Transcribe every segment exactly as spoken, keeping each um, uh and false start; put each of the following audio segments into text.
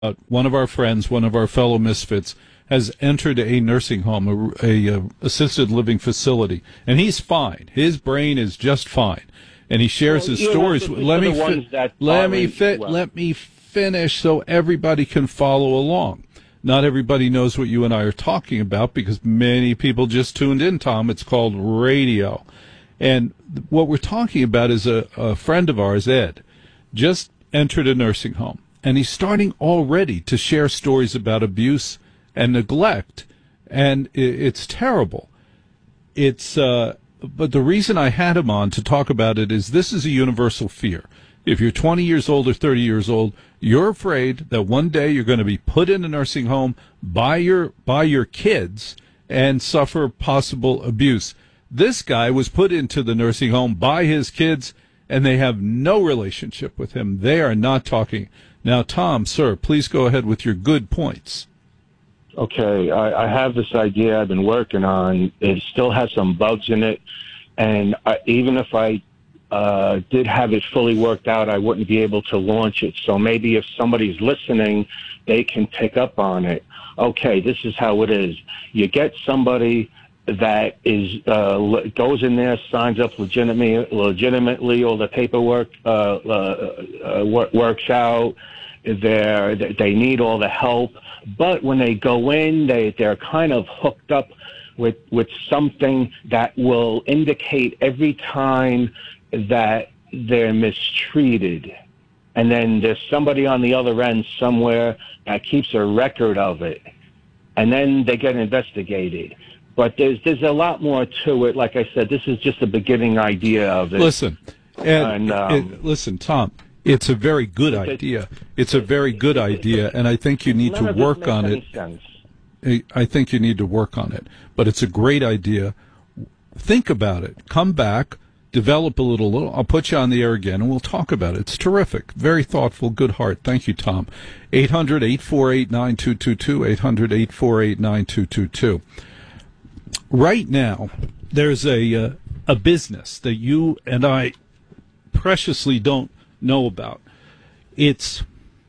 uh, one of our friends, one of our fellow misfits, has entered a nursing home, a, a, a assisted living facility, and he's fine. His brain is just fine, and he shares well, his stories. Know, let me fi- let me fit. Well. Let me finish so everybody can follow along. Not everybody knows what you and I are talking about because many people just tuned in, Tom. It's called radio. And what we're talking about is a, a friend of ours, Ed, just entered a nursing home. And he's starting already to share stories about abuse and neglect. And it's terrible. It's, uh, but the reason I had him on to talk about it is this is a universal fear. If you're twenty years old or thirty years old, you're afraid that one day you're going to be put in a nursing home by your by your kids and suffer possible abuse. This guy was put into the nursing home by his kids, and they have no relationship with him. They are not talking. Now, Tom, sir, please go ahead with your good points. Okay, I, I have this idea I've been working on. It still has some bugs in it, and I, even if I Uh, did have it fully worked out, I wouldn't be able to launch it. So maybe if somebody's listening, they can pick up on it. Okay, this is how it is. You get somebody that is uh, goes in there, signs up legitimately, legitimately all the paperwork uh, uh, uh, works out. They're, they need all the help. But when they go in, they, they're kind of hooked up with, with something that will indicate every time that they're mistreated. And then there's somebody on the other end somewhere that keeps a record of it. And then they get investigated. But there's there's a lot more to it. Like I said, this is just a beginning idea of it. Listen, and, and um, it, listen, Tom, it's a very good idea. It's a very good idea, and I think you need to work on it. Sense. I think you need to work on it. But it's a great idea. Think about it. Come back. Develop a little, little. I'll put you on the air again, and we'll talk about it. It's terrific. Very thoughtful, good heart. Thank you, Tom. eight hundred, eight four eight, nine two two two, eight hundred, eight four eight, nine two two two. Right now, there's a uh, a business that you and I preciously don't know about. It's,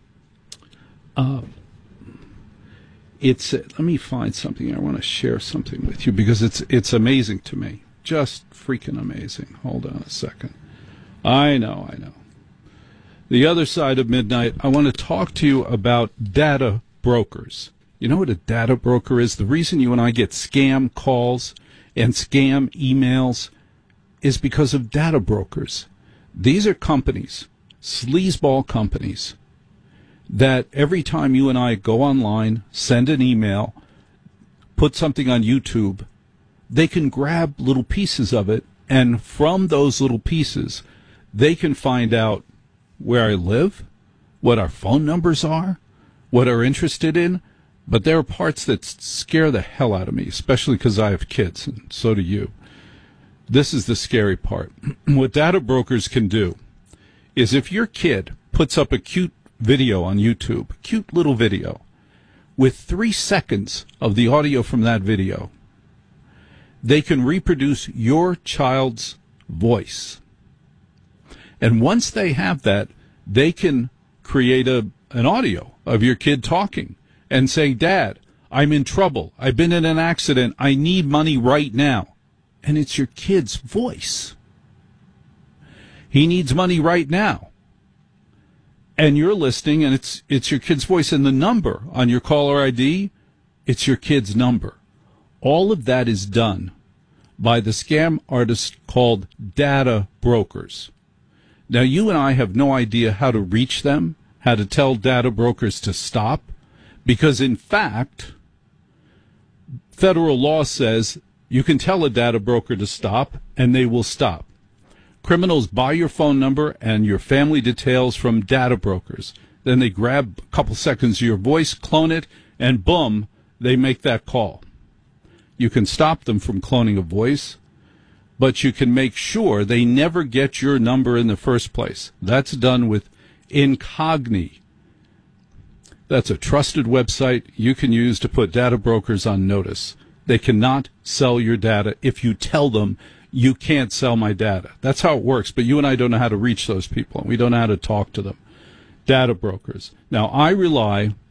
uh, it's. Uh, let me find something. I want to share something with you because it's it's amazing to me. Just freaking amazing. Hold on a second. I know, I know. The other side of midnight, I want to talk to you about data brokers. You know what a data broker is? The reason you and I get scam calls and scam emails is because of data brokers. These are companies, sleazeball companies, that every time you and I go online, send an email, put something on YouTube, they can grab little pieces of it, and from those little pieces, they can find out where I live, what our phone numbers are, what we're interested in. But there are parts that scare the hell out of me, especially because I have kids, and so do you. This is the scary part. What data brokers can do is if your kid puts up a cute video on YouTube, a cute little video, with three seconds of the audio from that video, they can reproduce your child's voice. And once they have that, they can create a an audio of your kid talking and saying, Dad, I'm in trouble. I've been in an accident. I need money right now. And it's your kid's voice. He needs money right now. And you're listening, and it's it's your kid's voice. And the number on your caller I D, it's your kid's number. All of that is done by the scam artists called data brokers. Now, you and I have no idea how to reach them, how to tell data brokers to stop, because, in fact, federal law says you can tell a data broker to stop, and they will stop. Criminals buy your phone number and your family details from data brokers. Then they grab a couple seconds of your voice, clone it, and boom, they make that call. You can stop them from cloning a voice, but you can make sure they never get your number in the first place. That's done with Incogni. That's a trusted website you can use to put data brokers on notice. They cannot sell your data if you tell them you can't sell my data. That's how it works, but you and I don't know how to reach those people, and we don't know how to talk to them. Data brokers. Now, I rely